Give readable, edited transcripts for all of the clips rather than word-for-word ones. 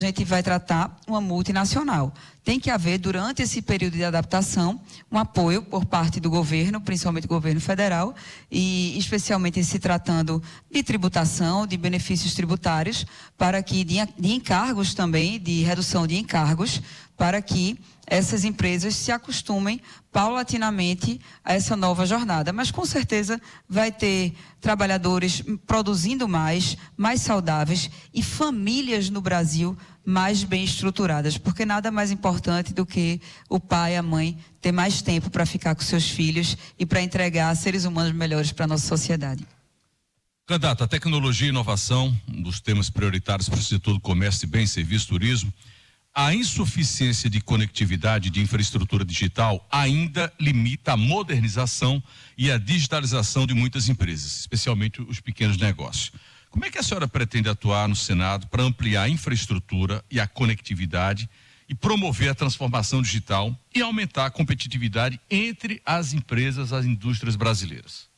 a gente vai tratar uma multinacional. Tem que haver, durante esse período de adaptação, um apoio por parte do governo, principalmente o governo federal, e especialmente em se tratando de tributação, de benefícios tributários, para que, de encargos também, de redução de encargos, para que essas empresas se acostumem paulatinamente a essa nova jornada. Mas, com certeza, vai ter trabalhadores produzindo mais saudáveis e famílias no Brasil mais bem estruturadas, porque nada mais importante do que o pai e a mãe ter mais tempo para ficar com seus filhos e para entregar seres humanos melhores para a nossa sociedade. Candidata, a tecnologia e inovação, um dos temas prioritários para o setor do comércio, bem, serviço, turismo. A insuficiência de conectividade de infraestrutura digital ainda limita a modernização e a digitalização de muitas empresas, especialmente os pequenos negócios. Como é que a senhora pretende atuar no Senado para ampliar a infraestrutura e a conectividade e promover a transformação digital e aumentar a competitividade entre as empresas, as indústrias brasileiras?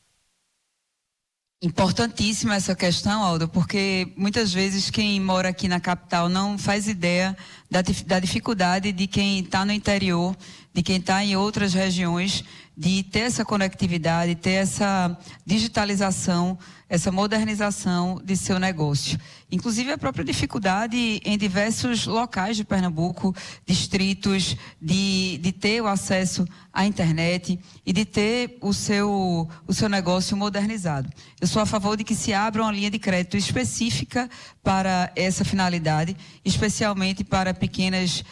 Importantíssima essa questão, Aldo, porque muitas vezes quem mora aqui na capital não faz ideia da dificuldade de quem está no interior, de quem está em outras regiões, de ter essa conectividade, ter essa digitalização, essa modernização de seu negócio. Inclusive a própria dificuldade em diversos locais de Pernambuco, distritos, de ter o acesso à internet e de ter o seu negócio modernizado. Eu sou a favor de que se abra uma linha de crédito específica para essa finalidade, especialmente para pequenas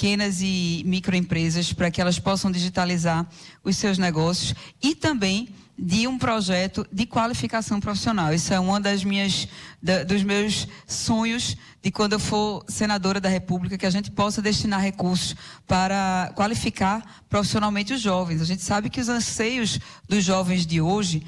e microempresas, para que elas possam digitalizar os seus negócios e também de um projeto de qualificação profissional. Isso é uma dos meus sonhos de quando eu for senadora da República, que a gente possa destinar recursos para qualificar profissionalmente os jovens. A gente sabe que os anseios dos jovens de hoje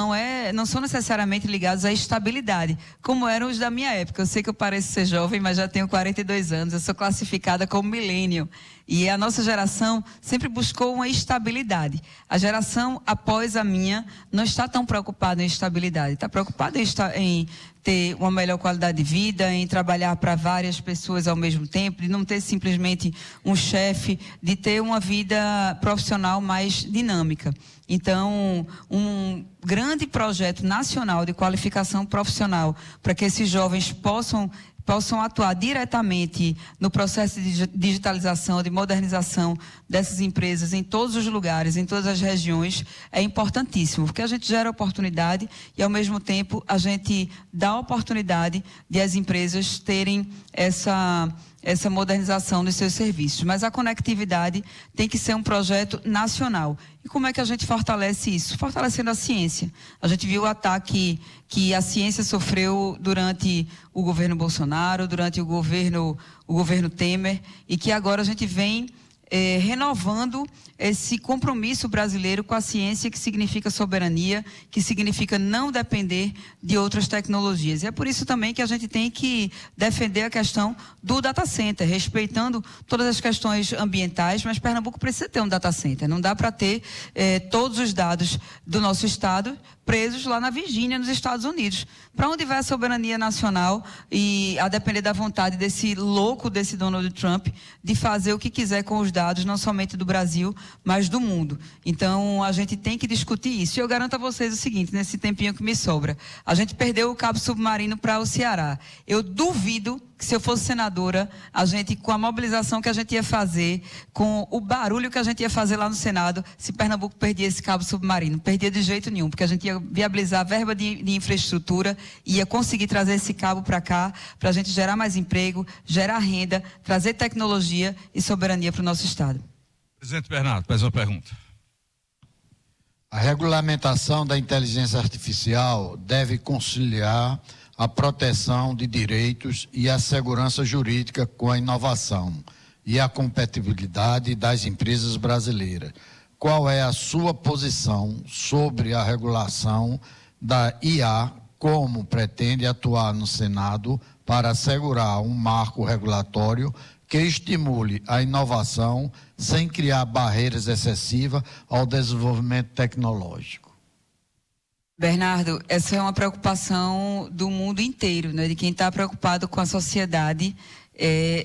não são necessariamente ligados à estabilidade, como eram os da minha época. Eu sei que eu pareço ser jovem, mas já tenho 42 anos, eu sou classificada como millennial. E a nossa geração sempre buscou uma estabilidade. A geração após a minha não está tão preocupada em estabilidade, está preocupada em ter uma melhor qualidade de vida, em trabalhar para várias pessoas ao mesmo tempo, de não ter simplesmente um chefe, de ter uma vida profissional mais dinâmica. Então, um grande projeto nacional de qualificação profissional para que esses jovens possam atuar diretamente no processo de digitalização, de modernização dessas empresas em todos os lugares, em todas as regiões, é importantíssimo, porque a gente gera oportunidade e, ao mesmo tempo, a gente dá a oportunidade de as empresas terem essa modernização dos seus serviços. Mas a conectividade tem que ser um projeto nacional. E como é que a gente fortalece isso? Fortalecendo a ciência. A gente viu o ataque que a ciência sofreu durante o governo Bolsonaro, durante o governo Temer, e que agora a gente vem renovando esse compromisso brasileiro com a ciência, que significa soberania, que significa não depender de outras tecnologias. E é por isso também que a gente tem que defender a questão do data center, respeitando todas as questões ambientais, mas Pernambuco precisa ter um data center. Não dá para ter todos os dados do nosso estado presos lá na Virgínia, nos Estados Unidos. Para onde vai a soberania nacional e a depender da vontade desse Donald Trump de fazer o que quiser com os dados, não somente do Brasil, mas do mundo. Então, a gente tem que discutir isso. E eu garanto a vocês o seguinte, nesse tempinho que me sobra, a gente perdeu o cabo submarino para o Ceará. Eu duvido que, se eu fosse senadora, a gente, com a mobilização que a gente ia fazer, com o barulho que a gente ia fazer lá no Senado, se Pernambuco perdia esse cabo submarino, perdia de jeito nenhum, porque a gente ia viabilizar a verba de infraestrutura, ia conseguir trazer esse cabo para cá, para a gente gerar mais emprego, gerar renda, trazer tecnologia e soberania para o nosso estado. Presidente Bernardo, faz uma pergunta. A regulamentação da inteligência artificial deve conciliar a proteção de direitos e a segurança jurídica com a inovação e a competitividade das empresas brasileiras. Qual é a sua posição sobre a regulação da IA? Como pretende atuar no Senado para assegurar um marco regulatório que estimule a inovação sem criar barreiras excessivas ao desenvolvimento tecnológico? Bernardo, essa é uma preocupação do mundo inteiro, né? De quem está preocupado com a sociedade,